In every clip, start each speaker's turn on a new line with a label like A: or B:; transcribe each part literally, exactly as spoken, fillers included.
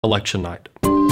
A: election night.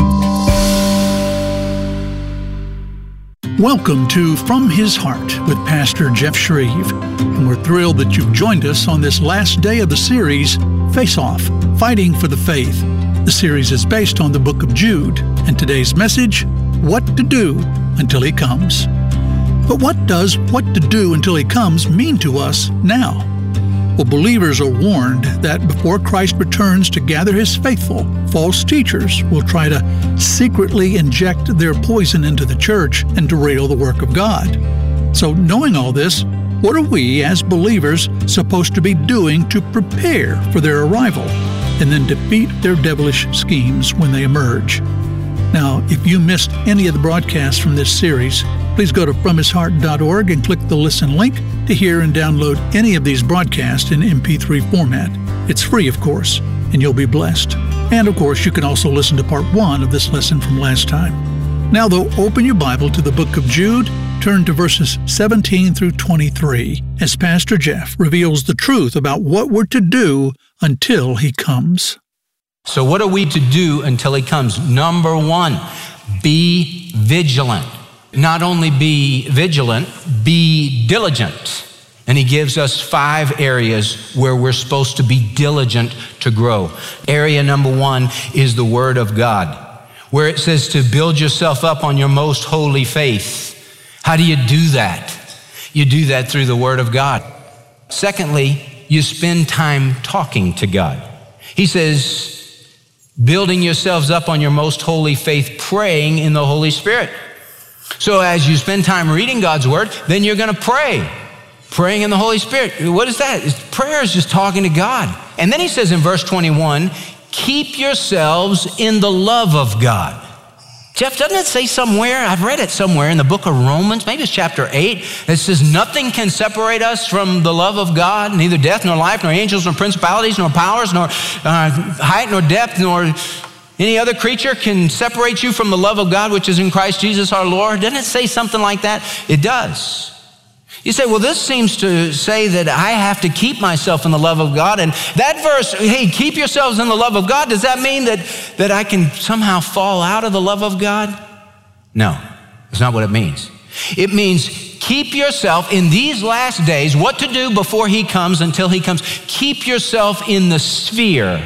B: Welcome to From His Heart with Pastor Jeff Shreve, and we're thrilled that you've joined us on this last day of the series, Face Off, Fighting for the Faith. The series is based on the book of Jude, and today's message, What to Do Until He Comes. But what does what to do until He comes mean to us now? Well, believers are warned that before Christ returns to gather His faithful, false teachers will try to secretly inject their poison into the church and derail the work of God. So knowing all this, what are we as believers supposed to be doing to prepare for their arrival and then defeat their devilish schemes when they emerge? Now, if you missed any of the broadcasts from this series, please go to from his heart dot org and click the listen link to hear and download any of these broadcasts in M P three format. It's free, of course, and you'll be blessed. And of course, you can also listen to part one of this lesson from last time. Now, though, open your Bible to the book of Jude, turn to verses seventeen through twenty-three, as Pastor Jeff reveals the truth about what we're to do until He comes.
C: So what are we to do until He comes? Number one, be vigilant. Not only be vigilant, be diligent. And he gives us five areas where we're supposed to be diligent to grow. Area number one is the Word of God, where it says to build yourself up on your most holy faith. How do you do that? You do that through the Word of God. Secondly, you spend time talking to God. He says, building yourselves up on your most holy faith, praying in the Holy Spirit. So as you spend time reading God's Word, then you're going to pray. Praying in the Holy Spirit. What is that? It's, prayer is just talking to God. And then he says in verse twenty-one, keep yourselves in the love of God. Jeff, doesn't it say somewhere, I've read it somewhere in the book of Romans, maybe it's chapter eight, it says nothing can separate us from the love of God, neither death nor life, nor angels, nor principalities, nor powers, nor uh, height, nor depth, nor any other creature can separate you from the love of God, which is in Christ Jesus our Lord. Doesn't it say something like that? It does. You say, well, this seems to say that I have to keep myself in the love of God. And that verse, hey, keep yourselves in the love of God, does that mean that, that I can somehow fall out of the love of God? No, that's not what it means. It means keep yourself in these last days, what to do before He comes, until He comes. Keep yourself in the sphere,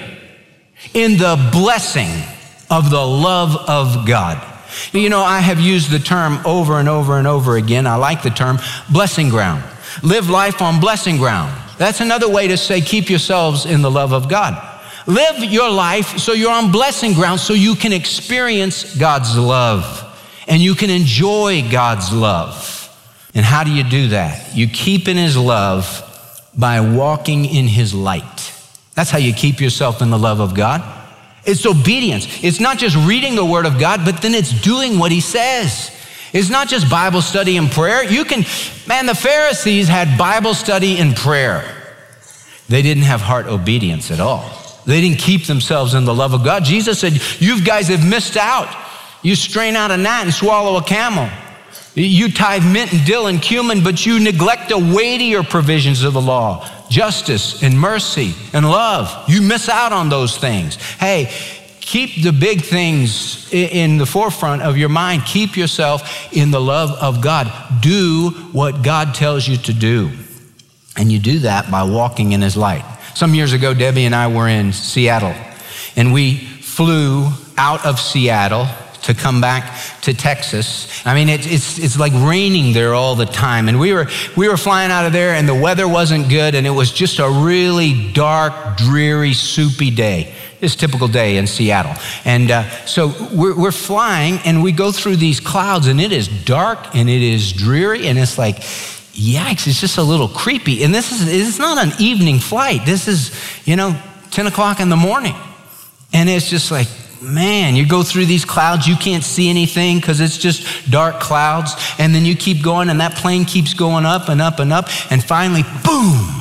C: in the blessing of the love of God. You know, I have used the term over and over and over again. I like the term blessing ground. Live life on blessing ground. That's another way to say keep yourselves in the love of God. Live your life so you're on blessing ground, so you can experience God's love and you can enjoy God's love. And how do you do that? You keep in His love by walking in His light. That's how you keep yourself in the love of God. It's obedience. It's not just reading the Word of God, but then it's doing what He says. It's not just Bible study and prayer. You can, man, the Pharisees had Bible study and prayer. They didn't have heart obedience at all. They didn't keep themselves in the love of God. Jesus said, you guys have missed out. You strain out a gnat and swallow a camel. You tithe mint and dill and cumin, but you neglect the weightier provisions of the law. Justice and mercy and love. You miss out on those things. Hey, keep the big things in the forefront of your mind. Keep yourself in the love of God. Do what God tells you to do. And you do that by walking in His light. Some years ago, Debbie and I were in Seattle, and we flew out of Seattle to come back to Texas. I mean, it, it's it's like raining there all the time. And we were we were flying out of there, and the weather wasn't good, and it was just a really dark, dreary, soupy day. It's a typical day in Seattle. And uh, so we're, we're flying, and we go through these clouds, and it is dark, and it is dreary, and it's like, yikes, it's just a little creepy. And this is it's not an evening flight. This is, you know, ten o'clock in the morning. And it's just like, man, you go through these clouds, you can't see anything because it's just dark clouds. And then you keep going, and that plane keeps going up and up and up. And finally, boom,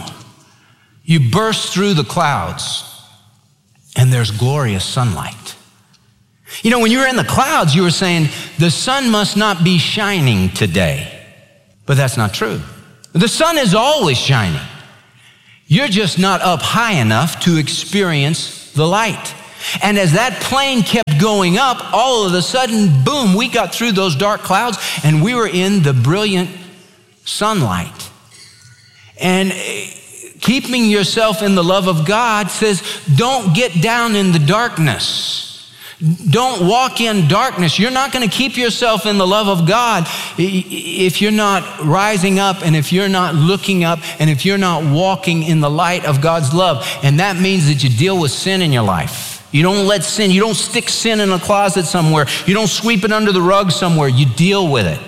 C: you burst through the clouds, and there's glorious sunlight. You know, when you were in the clouds, you were saying, the sun must not be shining today. But that's not true. The sun is always shining. You're just not up high enough to experience the light. And as that plane kept going up, all of a sudden, boom, we got through those dark clouds and we were in the brilliant sunlight. And keeping yourself in the love of God says, don't get down in the darkness. Don't walk in darkness. You're not going to keep yourself in the love of God if you're not rising up and if you're not looking up and if you're not walking in the light of God's love. And that means that you deal with sin in your life. You don't let sin, you don't stick sin in a closet somewhere. You don't sweep it under the rug somewhere. You deal with it.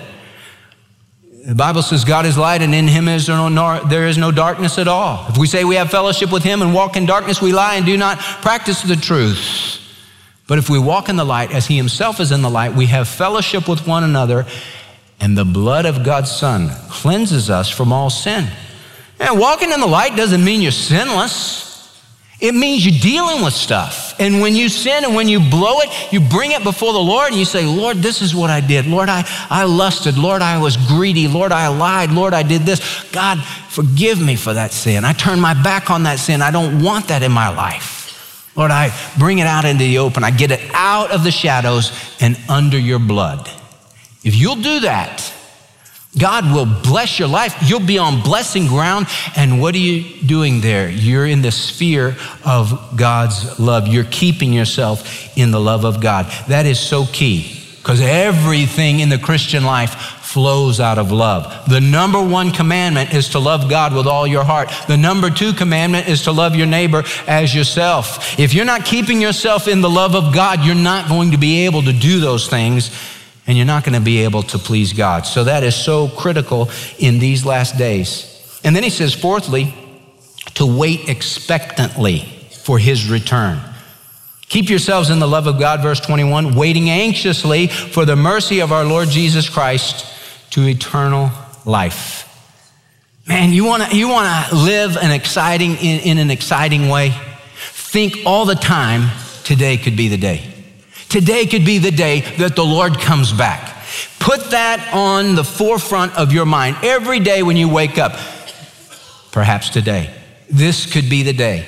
C: The Bible says God is light and in him is there, no, there is no darkness at all. If we say we have fellowship with him and walk in darkness, we lie and do not practice the truth. But if we walk in the light as he himself is in the light, we have fellowship with one another, and the blood of God's Son cleanses us from all sin. And walking in the light doesn't mean you're sinless. It means you're dealing with stuff. And when you sin and when you blow it, you bring it before the Lord and you say, Lord, this is what I did. Lord, I, I lusted. Lord, I was greedy. Lord, I lied. Lord, I did this. God, forgive me for that sin. I turn my back on that sin. I don't want that in my life. Lord, I bring it out into the open. I get it out of the shadows and under your blood. If you'll do that, God will bless your life. You'll be on blessing ground. And what are you doing there? You're in the sphere of God's love. You're keeping yourself in the love of God. That is so key because everything in the Christian life flows out of love. The number one commandment is to love God with all your heart. The number two commandment is to love your neighbor as yourself. If you're not keeping yourself in the love of God, you're not going to be able to do those things, and you're not going to be able to please God. So that is so critical in these last days. And then he says, fourthly, to wait expectantly for his return. Keep yourselves in the love of God, verse twenty-one, waiting anxiously for the mercy of our Lord Jesus Christ to eternal life. Man, you want to you want to live an exciting in, in an exciting way? Think all the time, today could be the day. Today could be the day that the Lord comes back. Put that on the forefront of your mind every day when you wake up. Perhaps today. This could be the day.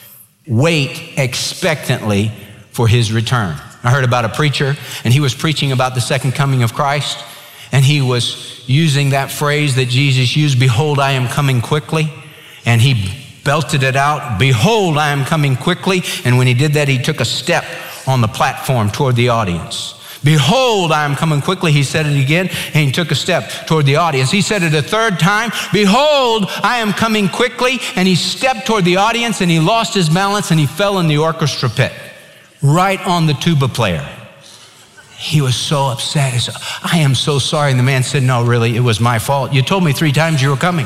C: Wait expectantly for his return. I heard about a preacher, and he was preaching about the second coming of Christ, and he was using that phrase that Jesus used, behold, I am coming quickly, and he belted it out, behold, I am coming quickly, and when he did that, he took a step on the platform toward the audience. Behold, I am coming quickly. He said it again, and he took a step toward the audience. He said it a third time, behold, I am coming quickly, and he stepped toward the audience, and he lost his balance, and he fell in the orchestra pit, right on the tuba player. He was so upset. He said, I am so sorry. And the man said, no, really, it was my fault. You told me three times you were coming.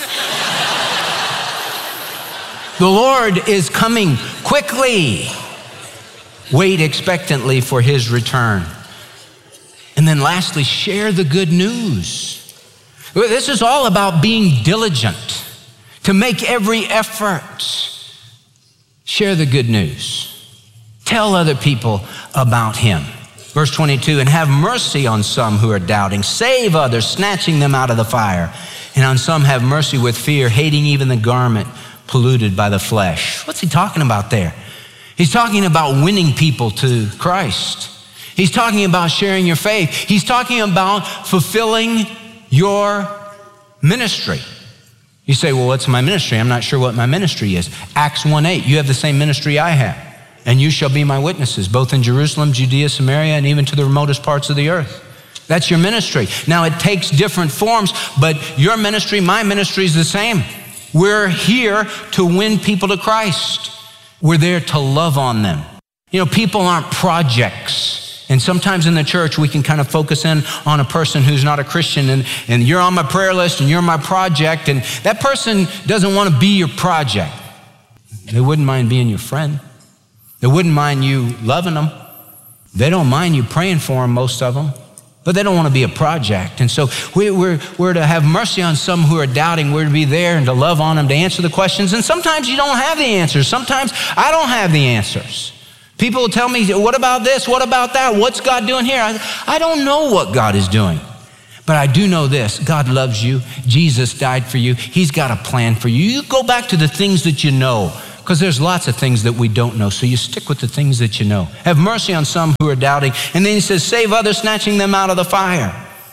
C: The Lord is coming quickly. Wait expectantly for his return. And then lastly, share the good news. This is all about being diligent, to make every effort. Share the good news. Tell other people about him. Verse twenty-two, and have mercy on some who are doubting. Save others, snatching them out of the fire. And on some have mercy with fear, hating even the garment polluted by the flesh. What's he talking about there? He's talking about winning people to Christ. He's talking about sharing your faith. He's talking about fulfilling your ministry. You say, well, what's my ministry? I'm not sure what my ministry is. Acts one eight, you have the same ministry I have. And you shall be my witnesses, both in Jerusalem, Judea, Samaria, and even to the remotest parts of the earth. That's your ministry. Now, it takes different forms, but your ministry, my ministry is the same. We're here to win people to Christ. We're there to love on them. You know, people aren't projects. And sometimes in the church, we can kind of focus in on a person who's not a Christian, and, and you're on my prayer list and you're my project, and that person doesn't want to be your project. They wouldn't mind being your friend. They wouldn't mind you loving them. They don't mind you praying for them, most of them, but they don't want to be a project. And so we, we're, we're to have mercy on some who are doubting. We're to be there and to love on them, to answer the questions. And sometimes you don't have the answers. Sometimes I don't have the answers. People will tell me, what about this? What about that? What's God doing here? I, I don't know what God is doing. But I do know this, God loves you. Jesus died for you. He's got a plan for you. You go back to the things that you know. because there's lots of things that we don't know. So you stick with the things that you know. Have mercy on some who are doubting. And then he says, save others, snatching them out of the fire.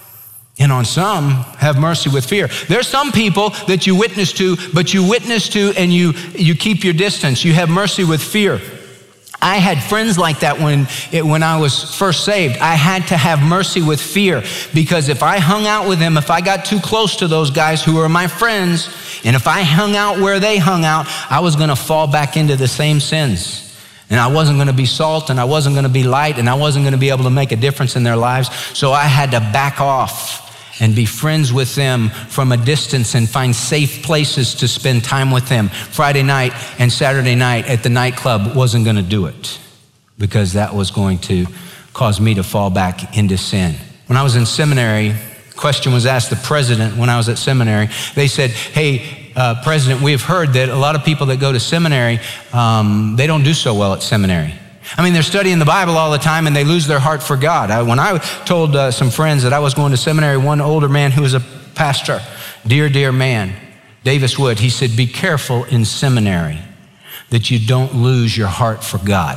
C: And on some, have mercy with fear. There's some people that you witness to, but you witness to and you, you keep your distance. You have mercy with fear. I had friends like that when, it, when I was first saved. I had to have mercy with fear, because if I hung out with them, if I got too close to those guys who were my friends, and if I hung out where they hung out, I was gonna fall back into the same sins. And I wasn't gonna be salt, and I wasn't gonna be light, and I wasn't gonna be able to make a difference in their lives. So I had to back off and be friends with them from a distance and find safe places to spend time with them. Friday night and Saturday night at the nightclub wasn't gonna do it, because that was going to cause me to fall back into sin. When I was in seminary, a question was asked the president when I was at seminary. They said, hey, uh, President, we have heard that a lot of people that go to seminary, um, they don't do so well at seminary. I mean, they're studying the Bible all the time and they lose their heart for God. I, when I told uh, some friends that I was going to seminary, one older man who was a pastor, dear, dear man, Davis Wood, he said, be careful in seminary that you don't lose your heart for God.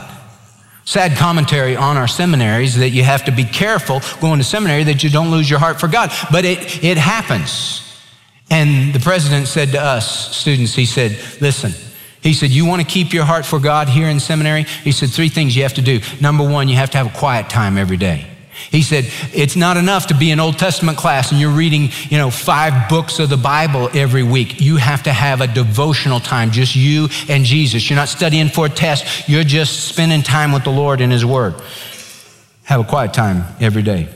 C: Sad commentary on our seminaries that you have to be careful going to seminary that you don't lose your heart for God. But it, it happens. And the president said to us students, he said, listen, he said, you want to keep your heart for God here in seminary? He said, three things you have to do. Number one, you have to have a quiet time every day. He said, it's not enough to be in Old Testament class and you're reading, you know, five books of the Bible every week. You have to have a devotional time, just you and Jesus. You're not studying for a test. You're just spending time with the Lord in his word. Have a quiet time every day.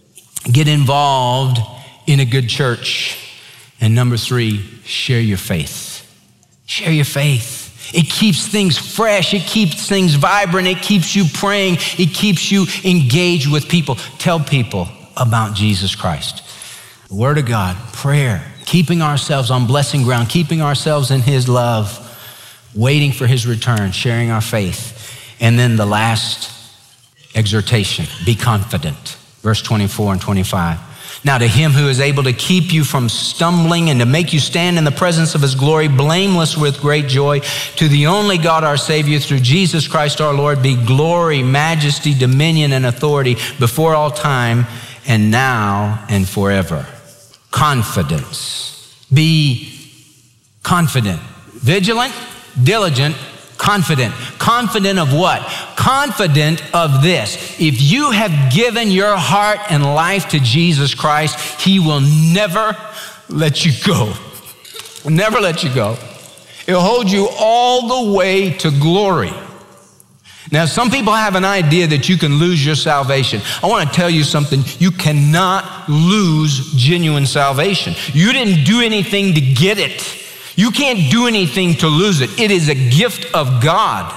C: Get involved in a good church. And number three, share your faith. Share your faith. It keeps things fresh. It keeps things vibrant. It keeps you praying. It keeps you engaged with people. Tell people about Jesus Christ. The Word of God, prayer, keeping ourselves on blessing ground, keeping ourselves in his love, waiting for his return, sharing our faith. And then the last exhortation, be confident. Verse twenty-four and twenty-five. Now to him who is able to keep you from stumbling and to make you stand in the presence of his glory, blameless with great joy, to the only God our Savior through Jesus Christ our Lord, be glory, majesty, dominion, and authority before all time and now and forever. Confidence. Be confident. Vigilant, diligent, confident. Confident of what? Confident of this. If you have given your heart and life to Jesus Christ, he will never let you go. Will never let you go. He'll hold you all the way to glory. Now, some people have an idea that you can lose your salvation. I want to tell you something. You cannot lose genuine salvation. You didn't do anything to get it. You can't do anything to lose it. It is a gift of God.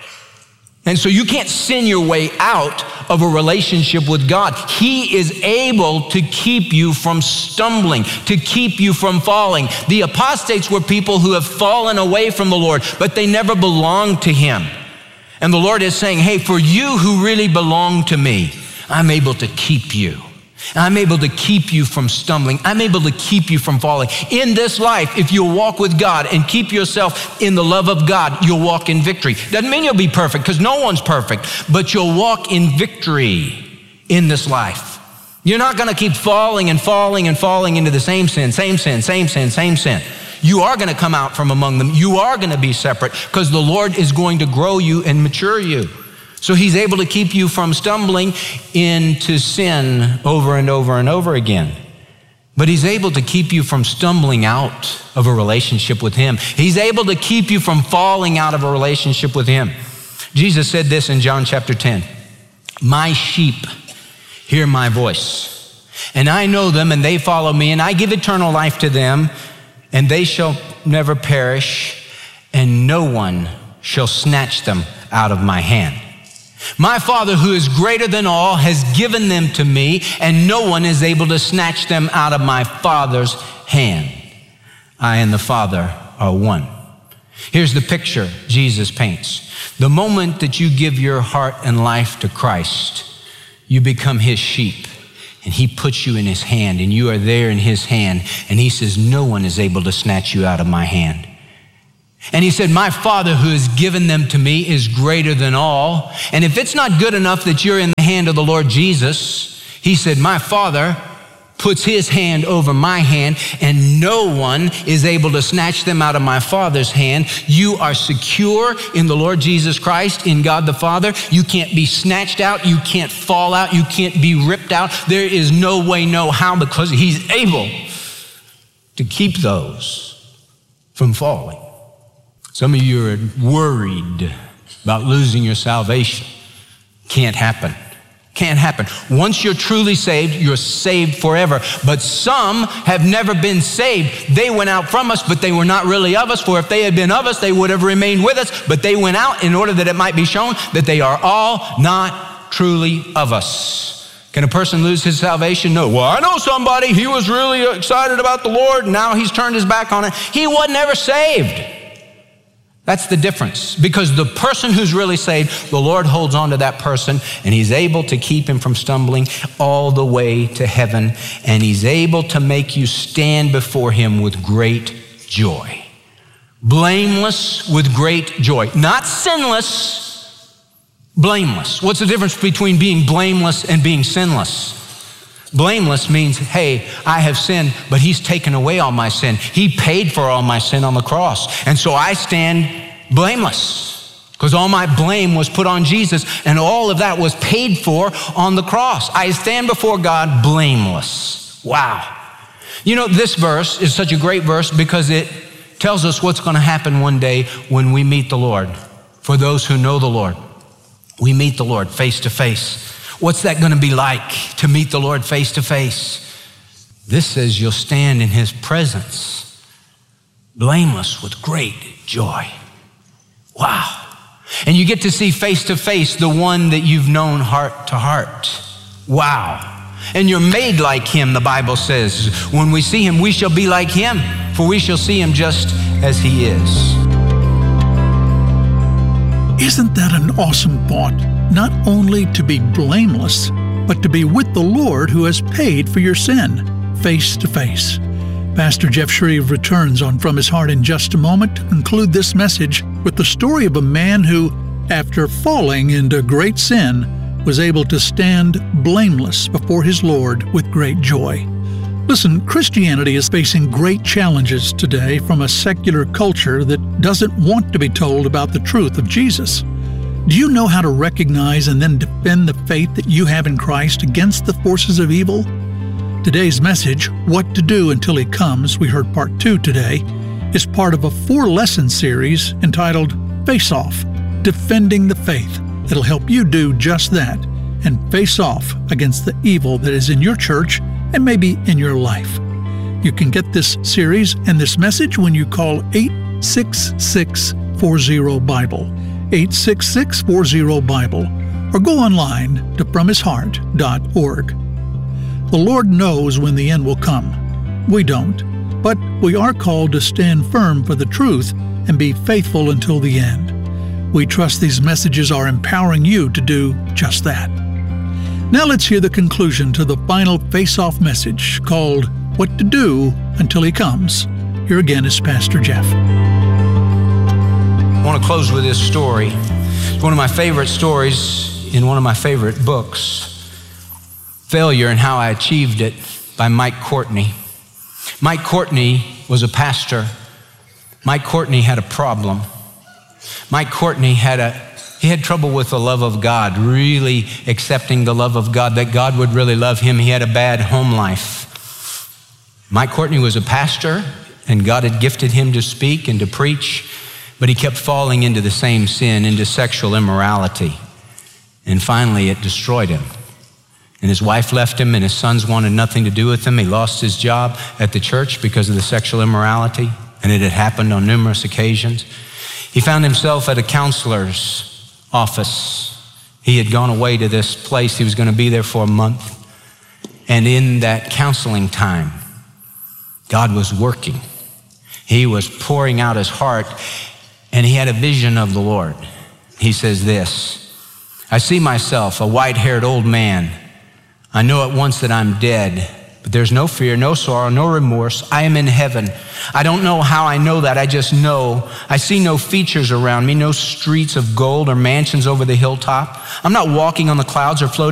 C: And so you can't sin your way out of a relationship with God. He is able to keep you from stumbling, to keep you from falling. The apostates were people who have fallen away from the Lord, but they never belonged to him. And the Lord is saying, hey, for you who really belong to me, I'm able to keep you. I'm able to keep you from stumbling. I'm able to keep you from falling. In this life, if you'll walk with God and keep yourself in the love of God, you'll walk in victory. Doesn't mean you'll be perfect, because no one's perfect, but you'll walk in victory in this life. You're not going to keep falling and falling and falling into the same sin, same sin, same sin, same sin. You are going to come out from among them. You are going to be separate, because the Lord is going to grow you and mature you. So he's able to keep you from stumbling into sin over and over and over again. But he's able to keep you from stumbling out of a relationship with him. He's able to keep you from falling out of a relationship with him. Jesus said this in John chapter ten. My sheep hear my voice, and I know them, and they follow me, and I give eternal life to them, and they shall never perish, and no one shall snatch them out of my hand. My Father, who is greater than all, has given them to me, and no one is able to snatch them out of my Father's hand. I and the Father are one. Here's the picture Jesus paints. The moment that you give your heart and life to Christ, you become his sheep, and he puts you in his hand, and you are there in his hand, and he says, no one is able to snatch you out of my hand. And he said, my Father who has given them to me is greater than all. And if it's not good enough that you're in the hand of the Lord Jesus, he said, my Father puts his hand over my hand, and no one is able to snatch them out of my Father's hand. You are secure in the Lord Jesus Christ, in God the Father. You can't be snatched out. You can't fall out. You can't be ripped out. There is no way, no how, because he's able to keep those from falling. Some of you are worried about losing your salvation. Can't happen. Can't happen. Once you're truly saved, you're saved forever. But some have never been saved. They went out from us, but they were not really of us. For if they had been of us, they would have remained with us. But they went out in order that it might be shown that they are all not truly of us. Can a person lose his salvation? No. Well, I know somebody. He was really excited about the Lord. Now he's turned his back on it. He wasn't ever saved. That's the difference, because the person who's really saved, the Lord holds on to that person, and he's able to keep him from stumbling all the way to heaven, and he's able to make you stand before him with great joy. Blameless with great joy. Not sinless, blameless. What's the difference between being blameless and being sinless? Blameless means, hey, I have sinned, but he's taken away all my sin. He paid for all my sin on the cross. And so I stand blameless because all my blame was put on Jesus, and all of that was paid for on the cross. I stand before God blameless. Wow. You know, this verse is such a great verse because it tells us what's going to happen one day when we meet the Lord. For those who know the Lord, we meet the Lord face to face. What's that going to be like to meet the Lord face to face? This says you'll stand in his presence, blameless with great joy. Wow. And you get to see face to face the one that you've known heart to heart. Wow. And you're made like him, the Bible says. When we see him, we shall be like him, for we shall see him just as he is.
B: Isn't that an awesome thought? Not only to be blameless, but to be with the Lord who has paid for your sin, face to face. Pastor Jeff Shreve returns on From His Heart in just a moment to conclude this message with the story of a man who, after falling into great sin, was able to stand blameless before his Lord with great joy. Listen, Christianity is facing great challenges today from a secular culture that doesn't want to be told about the truth of Jesus. Do you know how to recognize and then defend the faith that you have in Christ against the forces of evil? Today's message, What to Do Until He Comes, we heard part two today, is part of a four-lesson series entitled Face Off, Defending the Faith. It'll help you do just that and face off against the evil that is in your church and maybe in your life. You can get this series and this message when you call eight six six, four zero, Bible, eight six six, four zero, Bible, or go online to from his heart dot org. The Lord knows when the end will come. We don't, but we are called to stand firm for the truth and be faithful until the end. We trust these messages are empowering you to do just that. Now let's hear the conclusion to the final face-off message called What to Do Until He Comes. Here again is Pastor Jeff.
C: I want to close with this story. It's one of my favorite stories in one of my favorite books, Failure and How I Achieved It by Mike Courtney. Mike Courtney was a pastor. Mike Courtney had a problem. Mike Courtney had a He had trouble with the love of God, really accepting the love of God, that God would really love him. He had a bad home life. Mike Courtney was a pastor, and God had gifted him to speak and to preach, but he kept falling into the same sin, into sexual immorality. And finally, it destroyed him. And his wife left him, and his sons wanted nothing to do with him. He lost his job at the church because of the sexual immorality, and it had happened on numerous occasions. He found himself at a counselor's office. He had gone away to this place. He was going to be there for a month. And in that counseling time, God was working. He was pouring out his heart, and he had a vision of the Lord. He says this, I see myself, a white-haired old man. I know at once that I'm dead, But there's no fear, no sorrow, no remorse. I am in heaven. I don't know how I know that. I just know. I see no features around me, no streets of gold or mansions over the hilltop. I'm not walking on the clouds or floating